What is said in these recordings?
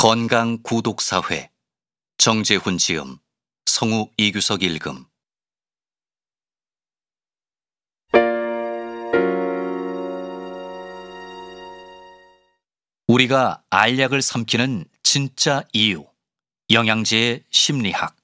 건강 구독사회 정재훈 지음 성우 이규석 읽음. 우리가 알약을 삼키는 진짜 이유, 영양제의 심리학.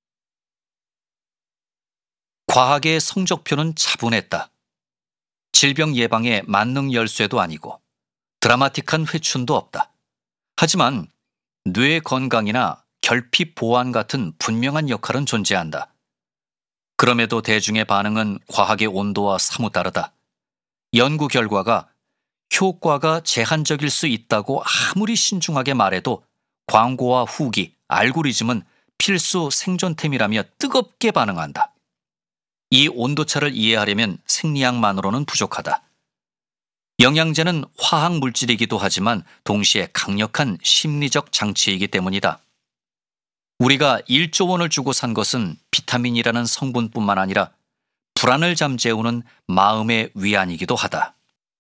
과학의 성적표는 차분했다. 질병 예방의 만능 열쇠도 아니고 드라마틱한 회춘도 없다. 하지만 뇌 건강이나 결핍 보완 같은 분명한 역할은 존재한다. 그럼에도 대중의 반응은 과학의 온도와 사뭇 다르다. 연구 결과가 효과가 제한적일 수 있다고 아무리 신중하게 말해도 광고와 후기, 알고리즘은 필수 생존템이라며 뜨겁게 반응한다. 이 온도차를 이해하려면 생리학만으로는 부족하다. 영양제는 화학 물질이기도 하지만 동시에 강력한 심리적 장치이기 때문이다. 우리가 1조 원을 주고 산 것은 비타민이라는 성분뿐만 아니라 불안을 잠재우는 마음의 위안이기도 하다.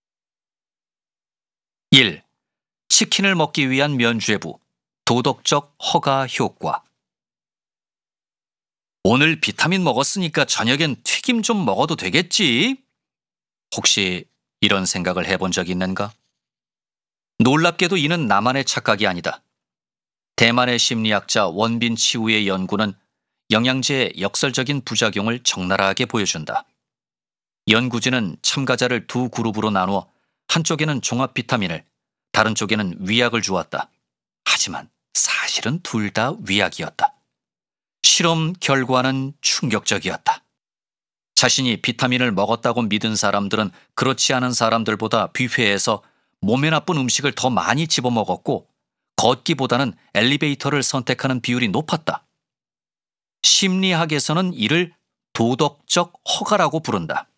1. 치킨을 먹기 위한 면죄부, 도덕적 허가 효과. 오늘 비타민 먹었으니까 저녁엔 튀김 좀 먹어도 되겠지? 혹시 이런 생각을 해본 적 있는가? 놀랍게도 이는 나만의 착각이 아니다. 대만의 심리학자 원빈 치우의 연구는 영양제의 역설적인 부작용을 적나라하게 보여준다. 연구진은 참가자를 두 그룹으로 나누어 한쪽에는 종합 비타민을, 다른 쪽에는 위약을 주었다. 하지만 사실은 둘 다 위약이었다. 실험 결과는 충격적이었다. 자신이 비타민을 먹었다고 믿은 사람들은 그렇지 않은 사람들보다 뷔페에서 몸에 나쁜 음식을 더 많이 집어먹었고 걷기보다는 엘리베이터를 선택하는 비율이 높았다. 심리학에서는 이를 도덕적 허가라고 부른다.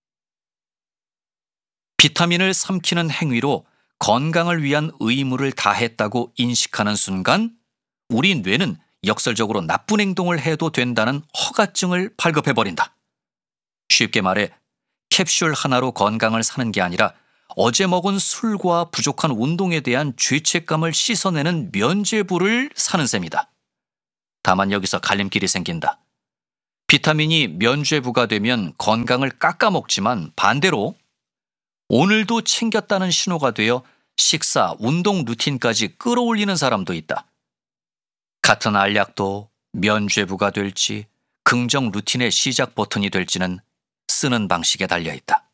비타민을 삼키는 행위로 건강을 위한 의무를 다했다고 인식하는 순간 우리 뇌는 역설적으로 나쁜 행동을 해도 된다는 허가증을 발급해버린다. 쉽게 말해 캡슐 하나로 건강을 사는 게 아니라 어제 먹은 술과 부족한 운동에 대한 죄책감을 씻어내는 면죄부를 사는 셈이다. 다만 여기서 갈림길이 생긴다. 비타민이 면죄부가 되면 건강을 깎아먹지만 반대로 오늘도 챙겼다는 신호가 되어 식사, 운동 루틴까지 끌어올리는 사람도 있다. 같은 알약도 면죄부가 될지 긍정 루틴의 시작 버튼이 될지는 쓰는 방식에 달려있다.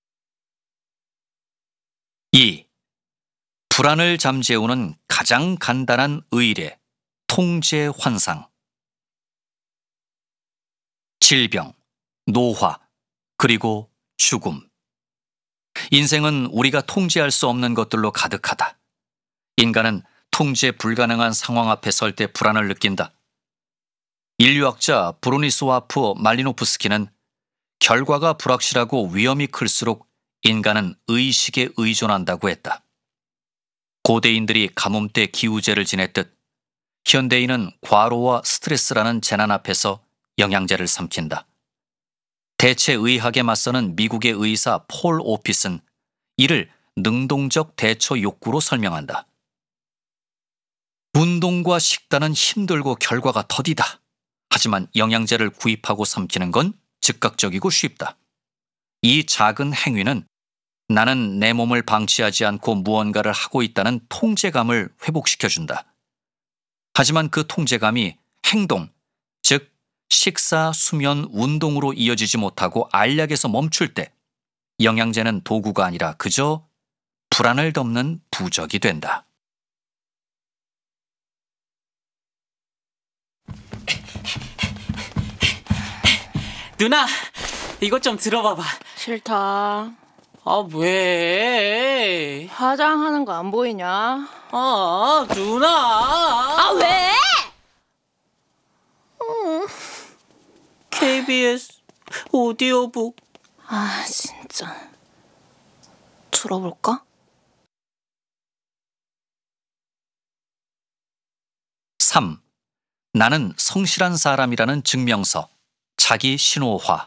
2. 불안을 잠재우는 가장 간단한 의뢰, 통제 환상. 질병, 노화, 그리고 죽음. 인생은 우리가 통제할 수 없는 것들로 가득하다. 인간은 통제 불가능한 상황 앞에 설 때 불안을 느낀다. 인류학자 브로니스와프 말리노프스키는 결과가 불확실하고 위험이 클수록 인간은 의식에 의존한다고 했다. 고대인들이 가뭄때 기우제를 지냈듯 현대인은 과로와 스트레스라는 재난 앞에서 영양제를 삼킨다. 대체의학에 맞서는 미국의 의사 폴 오핏은 이를 능동적 대처 욕구로 설명한다. 운동과 식단은 힘들고 결과가 더디다. 하지만 영양제를 구입하고 삼키는 건 즉각적이고 쉽다. 이 작은 행위는 나는 내 몸을 방치하지 않고 무언가를 하고 있다는 통제감을 회복시켜준다. 하지만 그 통제감이 행동, 즉 식사, 수면, 운동으로 이어지지 못하고 알약에서 멈출 때 영양제는 도구가 아니라 그저 불안을 덮는 부적이 된다. 누나, 이것 좀 들어봐봐. 싫다. 아, 왜? 화장하는 거 안 보이냐? 아, 누나. 아, 왜? KBS 오디오북. 아, 진짜. 들어볼까? 3. 나는 성실한 사람이라는 증명서, 자기 신호화.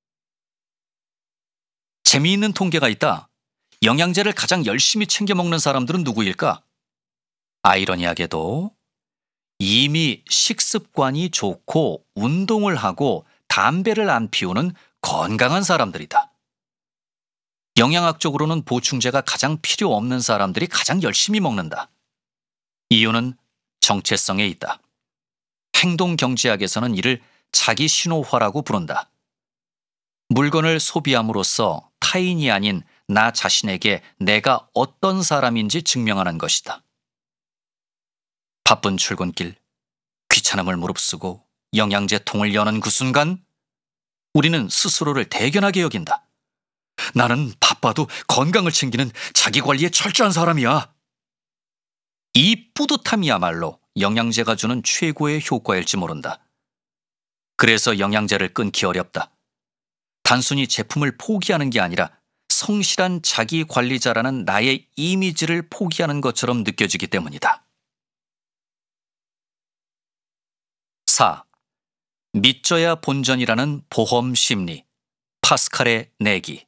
재미있는 통계가 있다. 영양제를 가장 열심히 챙겨 먹는 사람들은 누구일까? 아이러니하게도 이미 식습관이 좋고 운동을 하고 담배를 안 피우는 건강한 사람들이다. 영양학적으로는 보충제가 가장 필요 없는 사람들이 가장 열심히 먹는다. 이유는 정체성에 있다. 행동경제학에서는 이를 자기 신호화라고 부른다. 물건을 소비함으로써 타인이 아닌 나 자신에게 내가 어떤 사람인지 증명하는 것이다. 바쁜 출근길, 귀찮음을 무릅쓰고 영양제 통을 여는 그 순간 우리는 스스로를 대견하게 여긴다. 나는 바빠도 건강을 챙기는 자기관리에 철저한 사람이야. 이 뿌듯함이야말로 영양제가 주는 최고의 효과일지 모른다. 그래서 영양제를 끊기 어렵다. 단순히 제품을 포기하는 게 아니라 성실한 자기 관리자라는 나의 이미지를 포기하는 것처럼 느껴지기 때문이다. 4. 믿져야 본전이라는 보험 심리. 파스칼의 내기.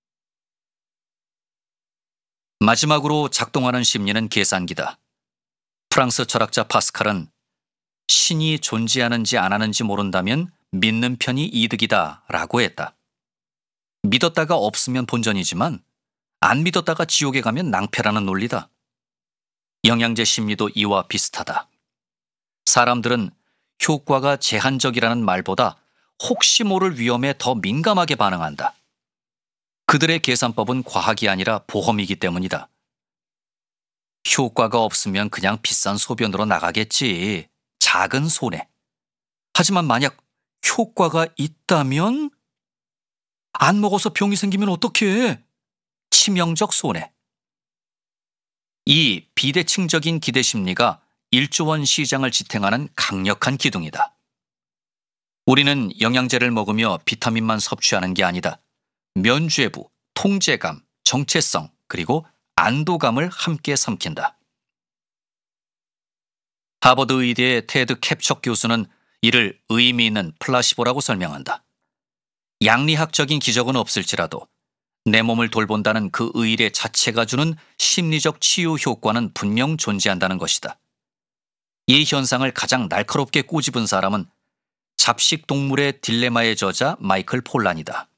마지막으로 작동하는 심리는 계산기다. 프랑스 철학자 파스칼은 신이 존재하는지 안 하는지 모른다면 믿는 편이 이득이다 라고 했다. 믿었다가 없으면 본전이지만 안 믿었다가 지옥에 가면 낭패라는 논리다. 영양제 심리도 이와 비슷하다. 사람들은 효과가 제한적이라는 말보다 혹시 모를 위험에 더 민감하게 반응한다. 그들의 계산법은 과학이 아니라 보험이기 때문이다. 효과가 없으면 그냥 비싼 소변으로 나가겠지. 작은 손해. 하지만 만약 효과가 있다면 안 먹어서 병이 생기면 어떡해? 치명적 손해. 이 비대칭적인 기대 심리가 1조 원 시장을 지탱하는 강력한 기둥이다. 우리는 영양제를 먹으며 비타민만 섭취하는 게 아니다. 면죄부, 통제감, 정체성, 그리고 안도감을 함께 삼킨다. 하버드 의대의 테드 캡척 교수는 이를 의미 있는 플라시보라고 설명한다. 양리학적인 기적은 없을지라도 내 몸을 돌본다는 그 의례 자체가 주는 심리적 치유 효과는 분명 존재한다는 것이다. 이 현상을 가장 날카롭게 꼬집은 사람은 잡식 동물의 딜레마의 저자 마이클 폴란이다.